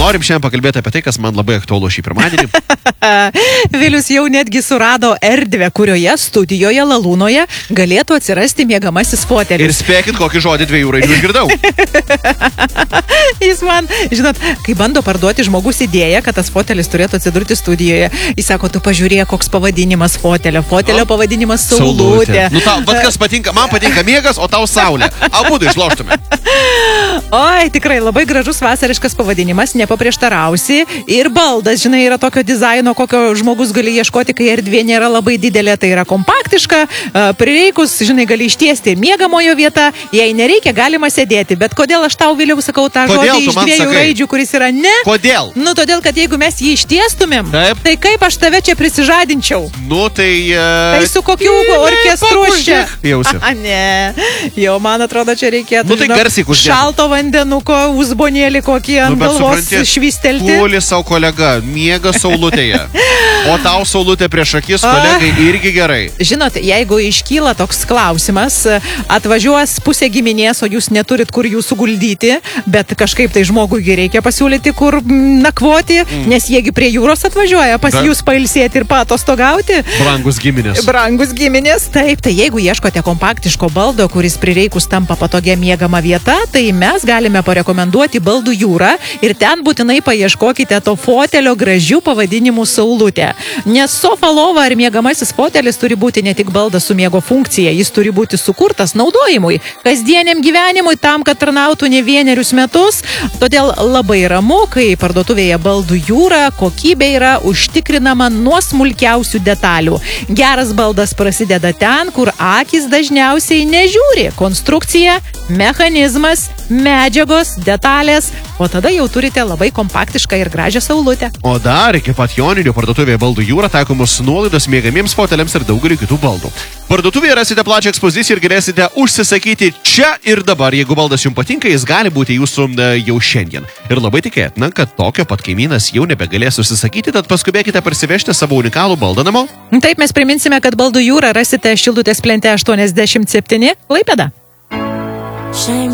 norim šiandien pakalbėti apie tai, kas man labai aktualu šį pirmadienį. Vilius jau netgi surado erdvę, kurioje studijoje Lalūnoje galėtų atsirasti miegamasis fotelis. Ir spėkit, kokį žodį 2 raidžių išgirdau. Jis man, žinot, kai bando parduoti žmogus idėją, kad tas fotelis turėtų atsidurti studijoje, jis sako, tu pažiūrėk, koks pavadinimas fotelio. Fotelio pavadinimas Saulutė. Nu, tau, vat kas patinka, man patinka miegas, o tau Saulė. Abudu išloštume. Oi, tikrai labai gražus vasariškas pavadinimas, nepaprieštarausi. Ir baldas, žinai, yra tokio dizaino, kokio žmogus gali ieškoti, kai erdvė nėra labai didelė, tai yra kompaktiška. Prireikus, žinai, gali ištiesti miegamojo vietą, jei nereikia, galima sėdėti. Bet kodėl aš tau, Viliau, sakau tą žodį iš 2 raidžių, kuris yra ne? Kodėl? Nu, todėl, kad jeigu mes jį ištiestumėm, taip, tai kaip aš tave čia prisižadinčiau? Nu, tai... Tai su kokiu orkestru čia? Jausiu. Ne, jau man atrodo, čia reikėtų, nu, tai garsiai uždėti. Šalto vandenuko, uzbonėlį kokį ant galvos švistelti. Puoli savo kolega, miega Saulutėje. O tau Saulutė prieš akis, kolegai, irgi gerai. Žinot, jeigu iškyla toks klausimas, atvažiuos pusė giminės, o jūs neturit kur jų suguldyti, bet kažkaip tai žmogui reikia pasiūlyti, kur nakvoti, nes jiegi prie jūros atvažiuoja pas jūs pailsėti ir patostogauti. Brangus giminės. Brangus giminės, taip. Tai jeigu ieškote kompaktiško baldo, kuris prireikus tampa patogia miegama vieta, tai mes galime parekomenduoti Baldų jūrą ir ten būtinai paieškokite to fotelio gražių pavadinimų Saulutė. Nes sofa lova ar miegamasis fotelis turi būti ne tik baldas su miego funkcija, jis turi būti sukurtas naudojimui, kasdieniam gyvenimui, tam, kad tarnautų ne 1 metus. Todėl labai ramu, kai parduotuvėje Baldų jūra kokybė yra užtikrinama nuo smulkiausių detalių. Geras baldas prasideda ten, kur akis dažniausiai nežiūri. Konstrukcija, mechanizmas, medžiagos, detalės, o tada jau turite labai kompaktišką ir gražią Saulutę. O dar iki pat joninių parduotuvėje Baldų jūra taikomos nuolaidos miegamiems foteliams ir daugeliu kitų baldų. Parduotuvėje rasite plačią ekspoziciją ir galėsite užsisakyti čia ir dabar. Jeigu baldas jums patinka, jis gali būti jūsų jau šiandien. Ir labai tikėtina, kad tokio pat kaimynas jau nebegalės užsisakyti, tad paskubėkite parsivežti savo unikalų baldą namo. Taip, mes priminsime, kad Baldų jūrą rasite Šilutės plente 87 Klaipėda.